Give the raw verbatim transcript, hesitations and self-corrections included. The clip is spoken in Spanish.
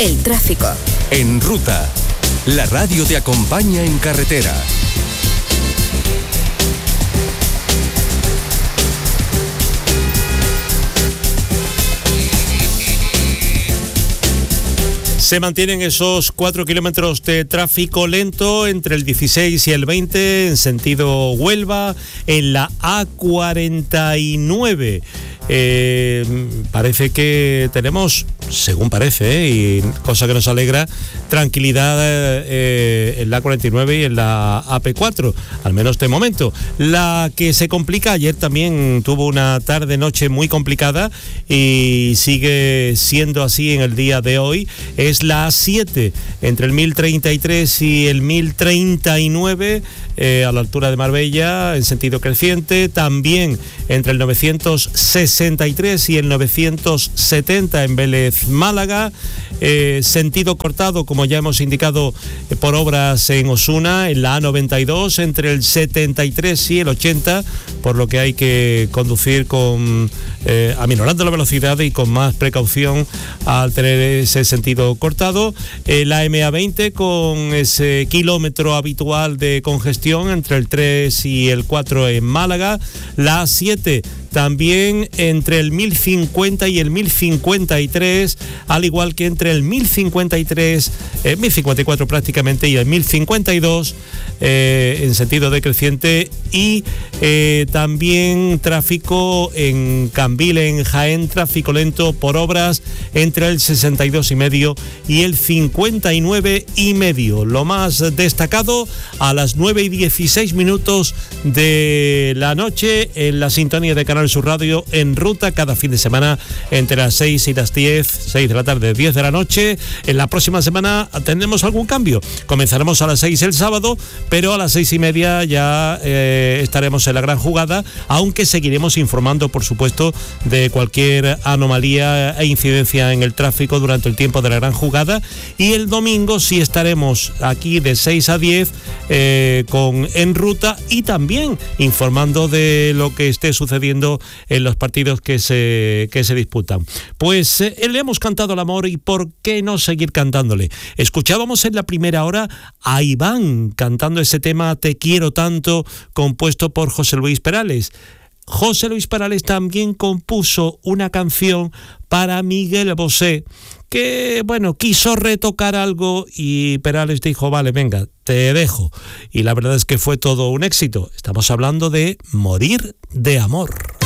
el tráfico. En Ruta, la radio te acompaña en carretera. Se mantienen esos cuatro kilómetros de tráfico lento entre el dieciséis y el veinte en sentido Huelva, en la A cuarenta y nueve. Eh, parece que tenemos, según parece, ¿eh? y cosa que nos alegra, tranquilidad eh, en la A cuarenta y nueve y en la A P cuatro, al menos de momento. La que se complica, ayer también tuvo una tarde-noche muy complicada y sigue siendo así en el día de hoy, es la A siete, entre el mil treinta y tres y el mil treinta y nueve, eh, a la altura de Marbella, en sentido creciente, también entre el novecientos sesenta y tres y el novecientos setenta en Vélez Málaga, eh, sentido cortado, como ya hemos indicado, eh, por obras en Osuna, en la A noventa y dos, entre el setenta y tres y el ochenta, por lo que hay que conducir con eh, aminorando la velocidad y con más precaución al tener ese sentido cortado. Eh, la M A veinte con ese kilómetro habitual de congestión entre el tres y el cuatro en Málaga. La A siete también entre el mil cincuenta y el mil cincuenta y tres, al igual que entre el mil cincuenta y tres, eh, mil cincuenta y cuatro prácticamente, y el mil cincuenta y dos eh, en sentido decreciente, y eh, también tráfico en Cambil, en Jaén, tráfico lento por obras entre el sesenta y dos y medio y el cincuenta y nueve y medio. Lo más destacado a las nueve y dieciséis minutos de la noche en la sintonía de Canal Sur Radio, en Ruta, cada fin de semana entre las seis y las diez, seis de la tarde, diez de la noche. En la próxima semana tendremos algún cambio. Comenzaremos a las seis el sábado, pero a las seis y media ya eh, estaremos en la gran jugada, aunque seguiremos informando, por supuesto, de cualquier anomalía e incidencia en el tráfico durante el tiempo de la gran jugada. Y el domingo sí estaremos aquí de seis a diez eh, con En Ruta, y también informando de lo que esté sucediendo en los partidos que se, que se disputan. Pues eh, le hemos cantado al amor, y ¿por qué no seguir cantándole? Escuchábamos en la primera hora a Iván cantando ese tema Te quiero tanto, compuesto por José Luis Perales. José Luis Perales también compuso una canción para Miguel Bosé, que, bueno, quiso retocar algo y Perales dijo, vale, venga, te dejo. Y la verdad es que fue todo un éxito. Estamos hablando de Morir de amor.